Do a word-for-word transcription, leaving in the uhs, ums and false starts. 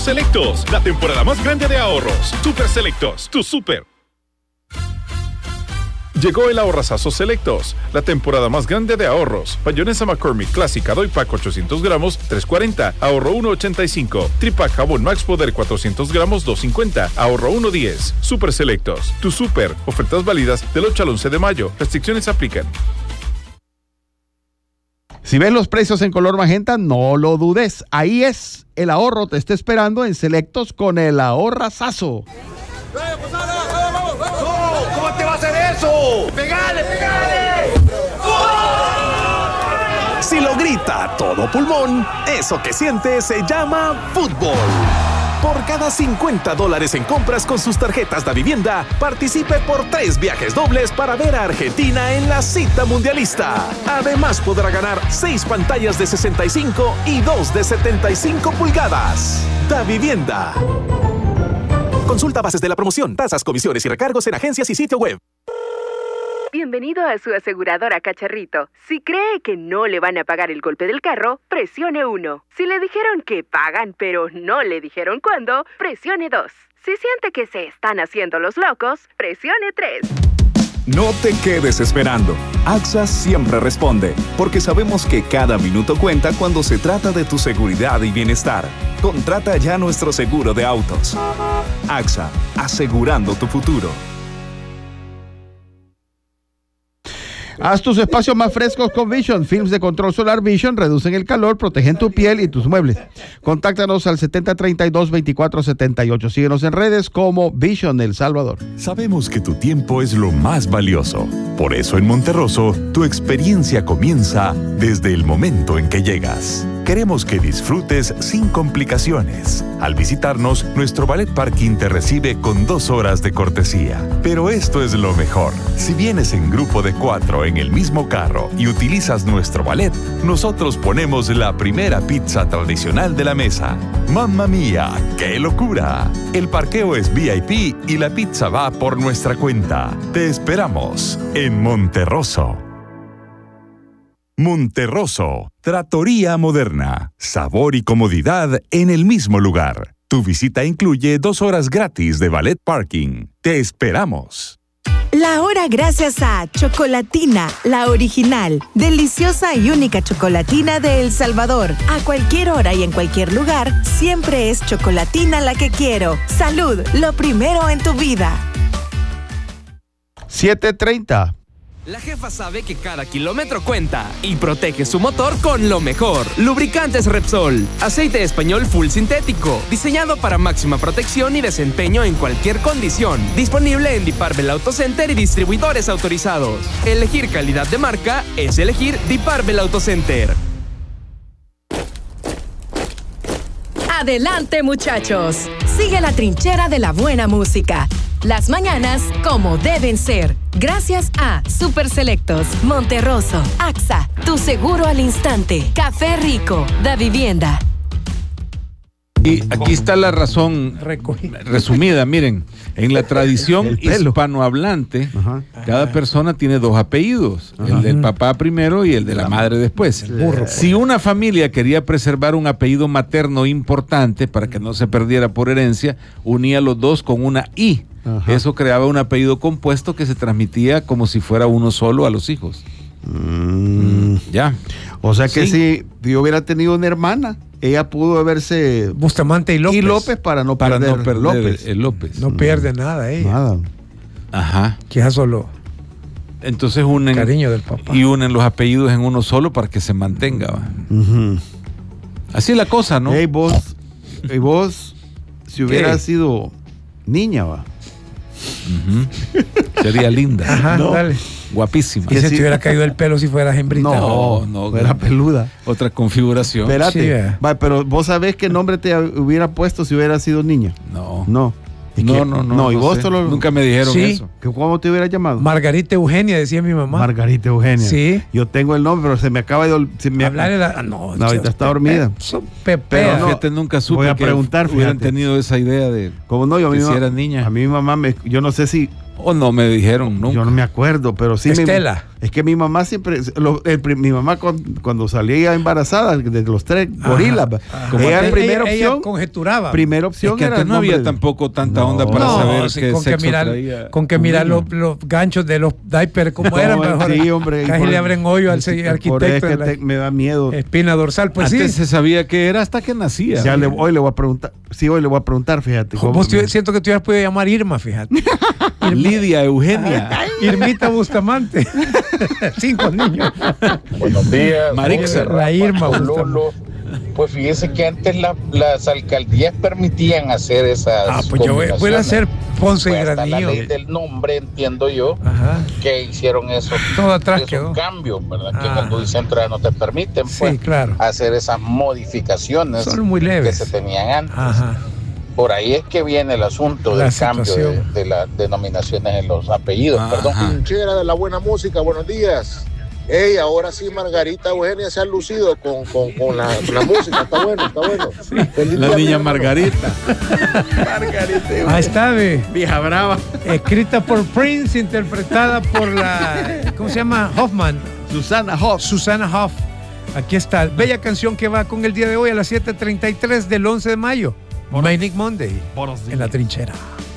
Selectos, la temporada más grande de ahorros. Super Selectos, tu super. Llegó el ahorrazazo Selectos, la temporada más grande de ahorros. Mayonesa McCormick clásica doy pack ochocientos gramos, tres cuarenta, ahorro uno ochenta y cinco. Tripack jabón Max Poder cuatrocientos gramos, dos cincuenta, ahorro uno diez. Super Selectos, tu super. Ofertas válidas del ocho al once de mayo. Restricciones aplican. Si ves los precios en color magenta, no lo dudes. Ahí es. El ahorro te está esperando en Selectos con el ahorrazazo. ¿Cómo te va a hacer eso? ¡Pegale, pegale! ¡Oh! Si lo grita a todo pulmón, eso que siente se llama fútbol. Por cada cincuenta dólares en compras con sus tarjetas de vivienda, participe por tres viajes dobles para ver a Argentina en la cita mundialista. Además podrá ganar seis pantallas de sesenta y cinco y dos de setenta y cinco pulgadas. Da Vivienda. Consulta bases de la promoción, tasas, comisiones y recargos en agencias y sitio web. Bienvenido a su aseguradora Cacharrito. Si cree que no le van a pagar el golpe del carro, presione uno. Si le dijeron que pagan pero no le dijeron cuándo, presione dos. Si siente que se están haciendo los locos, presione tres. No te quedes esperando. AXA siempre responde, porque sabemos que cada minuto cuenta cuando se trata de tu seguridad y bienestar. Contrata ya nuestro seguro de autos. AXA, asegurando tu futuro. Haz tus espacios más frescos con Vision. Films de control solar Vision reducen el calor, protegen tu piel y tus muebles. Contáctanos al setenta treinta y dos veinticuatro setenta y ocho. Síguenos en redes como Vision El Salvador. Sabemos que tu tiempo es lo más valioso. Por eso en Monterroso, tu experiencia comienza desde el momento en que llegas. Queremos que disfrutes sin complicaciones. Al visitarnos, nuestro Ballet Parking te recibe con dos horas de cortesía. Pero esto es lo mejor. Si vienes en grupo de cuatro en el mismo carro y utilizas nuestro ballet, nosotros ponemos la primera pizza tradicional de la mesa. ¡Mamma mía! ¡Qué locura! El parqueo es V I P y la pizza va por nuestra cuenta. Te esperamos en Monterroso. Monterroso, Trattoria Moderna, sabor y comodidad en el mismo lugar. Tu visita incluye dos horas gratis de ballet parking. Te esperamos. La hora gracias a Chocolatina, la original, deliciosa y única chocolatina de El Salvador. A cualquier hora y en cualquier lugar, siempre es Chocolatina la que quiero. Salud, lo primero en tu vida. siete treinta. La jefa sabe que cada kilómetro cuenta y protege su motor con lo mejor. Lubricantes Repsol, aceite español full sintético, diseñado para máxima protección y desempeño en cualquier condición. Disponible en Diparbel Auto Center y distribuidores autorizados. Elegir calidad de marca es elegir Diparbel Auto Center. Adelante, muchachos. Sigue la trinchera de la buena música. Las mañanas como deben ser. Gracias a Super Selectos, Monterroso, AXA, tu seguro al instante, Café Rico, Da Vivienda. Y aquí está la razón resumida. Miren, en la tradición hispanohablante, Ajá. cada persona tiene dos apellidos, Ajá. el del papá primero y el de la madre después. Burro. Si una familia quería preservar un apellido materno importante para que no se perdiera por herencia, unía los dos con una I. Ajá. Eso creaba un apellido compuesto que se transmitía como si fuera uno solo a los hijos. Mm. Ya. O sea que Sí. si yo hubiera tenido una hermana, ella pudo haberse Bustamante y López. Y López para no Para perder, no perder López. el López. No pierde nada ella. Nada. Ajá. Quizás solo Entonces unen cariño del papá. y unen los apellidos en uno solo para que se mantenga. ¿va? Uh-huh. Así es la cosa, ¿no? Hey, vos, hey, vos, si hubiera ¿Qué? sido niña, va. Uh-huh. Sería linda. Ajá, No. dale. Guapísima. Y si te hubiera caído el pelo si fueras hembrita. No, no, era peluda. Otra configuración. Espérate. Sí, eh. Va, pero vos sabés qué nombre te hubiera puesto si hubiera sido niña. No. No. ¿Y No, qué? no, no. No, y no vos sé. solo. Nunca me dijeron Sí. eso. ¿Que ¿Cómo te hubiera llamado? Margarita Eugenia, decía mi mamá. Margarita Eugenia. Sí. Yo tengo el nombre, pero se me acaba de. ol- Se me... Hablarle la... ah, no, No, ahorita está dormida. Pepe. Pero no, Fíjate, nunca supe voy a que preguntar, hubieran fíjate. tenido esa idea de Como no, yo a que mí, si ma- era niña. a mí mi mamá, me, yo no sé si O no me dijeron nunca. Yo no me acuerdo, pero sí. Estela. Mi, es que mi mamá siempre, lo, el, mi mamá con, cuando salía embarazada de los tres gorilas, Como ella ella, primera ella, opción, ella conjeturaba. Primera opción es que era antes no había nombre, tampoco tanta onda no, para no, saber sí, qué con sexo que mirar, traía. con que mirar los, los ganchos de los diapers como no, eran mejor. Sí, hombre. Casi le abren hoyo al sí, arquitecto. Por eso es que la te, me da miedo. Espina dorsal, pues Antes sí. se sabía que era hasta que nacía. Ya le, hoy le voy a preguntar. Sí, hoy le voy a preguntar, fíjate. Vos te, siento que tú hubieras podido llamar Irma, fíjate. Lidia, Eugenia. Irmita Bustamante. Cinco niños. Buenos días. Marixa. La Irma Lolo. Pues fíjese que antes la, las alcaldías permitían hacer esas. Ah, pues yo voy, voy a hacer Ponce y Pues hasta Granillo. la ley del nombre, entiendo yo, Ajá. que hicieron eso. Todo atrás esos quedó. cambios, ¿verdad? Que Ah. cuando dicen todavía no te permiten pues, Sí, claro. hacer esas modificaciones Son muy leves. que se tenían antes. Ajá. Por ahí es que viene el asunto La del cambio de, situación. de las denominaciones en los apellidos. Ajá. Perdón. Trinchera de la buena música, buenos días. Ey, ahora sí Margarita Eugenia se ha lucido con, con, con, la, con la música, está bueno, está bueno. Feliz La día, niña mi hermano. Margarita. Margarita. Ahí está, ve. Vieja brava. Escrita por Prince, interpretada por la. ¿Cómo se llama? Hoffman. Susana Hoff. Susana Hoff. Aquí está. Bella canción que va con el día de hoy a las siete treinta y tres del once de mayo. Manic Monday. En la trinchera.